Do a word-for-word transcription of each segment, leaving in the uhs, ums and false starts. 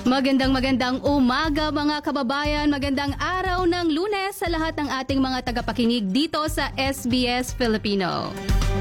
Magandang magandang umaga mga kababayan, magandang araw ng Lunes sa lahat ng ating mga tagapakinig dito sa S B S Filipino.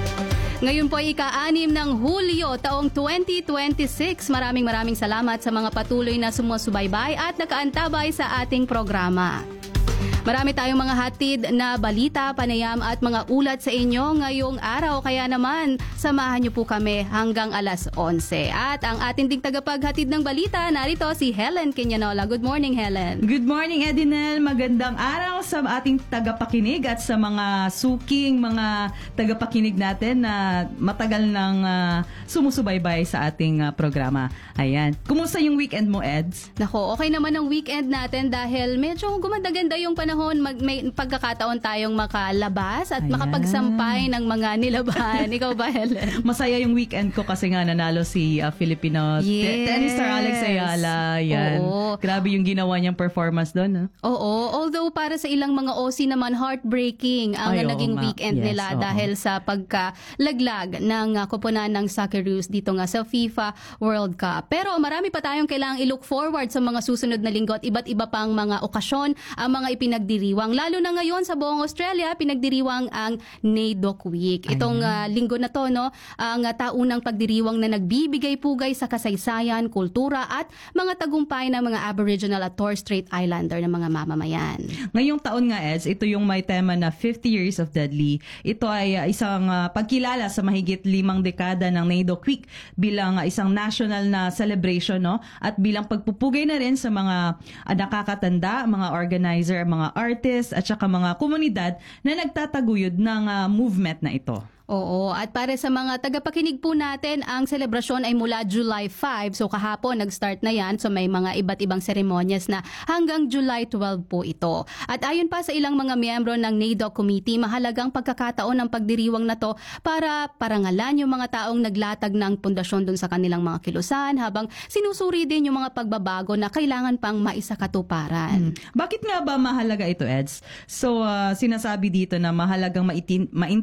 Ngayon po ay ika-anim ng Hulyo taong twenty twenty-six. Maraming maraming salamat sa mga patuloy na sumusubaybay at nakaantabay sa ating programa. Marami tayong mga hatid na balita, panayam at mga ulat sa inyo ngayong araw. Kaya naman, samahan niyo po kami hanggang alas onse. At ang ating ding tagapaghatid ng balita, narito si Helen Queñanola. Good morning, Helen. Good morning, Edinel. Magandang araw sa ating tagapakinig at sa mga suking mga tagapakinig natin na matagal nang uh, sumusubaybay sa ating uh, programa. Ayan. Kumusta yung weekend mo, Eds? Nako, okay naman ang weekend natin dahil medyo gumanda-ganda yung panahon. Mag, may pagkakataon tayong makalabas at Ayan. makapagsampay ng mga nilaban. Ikaw ba, Helen? Masaya yung weekend ko kasi nga nanalo si uh, Filipino Yes. tennis star Alex Ayala. Yan. Oo. Grabe yung ginawa niyang performance doon. Huh? Oo. Although para sa ilang mga O C naman, heartbreaking ang Ay, oo naging nga. weekend Yes, nila oo. dahil sa pagkalaglag ng uh, koponan ng Socceroos dito nga sa FIFA World Cup. Pero marami pa tayong kailangang i-look forward sa mga susunod na linggo at iba't iba pang mga okasyon ang mga ipinagdiriwang. Lalo na ngayon sa buong Australia, pinagdiriwang ang NAIDOC Week. Itong uh, linggo na to, no, ang uh, taunang pagdiriwang na nagbibigay pugay sa kasaysayan, kultura at mga tagumpay ng mga Aboriginal at Torres Strait Islander ng mga mamamayan. Ngayong taon nga, Eds, ito yung may tema na fifty years of Dudley. Ito ay uh, isang uh, pagkilala sa mahigit limang dekada ng NAIDOC Week bilang uh, isang national na celebration, no? At bilang pagpupugay na rin sa mga uh, nakakatanda, mga organizer, mga artists at saka mga komunidad na nagtataguyod ng uh, movement na ito. Oo, at para sa mga tagapakinig po natin, ang selebrasyon ay mula July five. So kahapon nag-start na yan. So may mga iba't ibang seremonyas na hanggang July twelve po ito. At ayon pa sa ilang mga miyembro ng NAIDOC Committee, mahalagang pagkakataon ng pagdiriwang na to para parangalan yung mga taong naglatag ng pundasyon dun sa kanilang mga kilusan habang sinusuri din yung mga pagbabago na kailangan pang maisakatuparan. Hmm. Bakit nga ba mahalaga ito, Eds? So uh, sinasabi dito na mahalagang maitin- maintindihan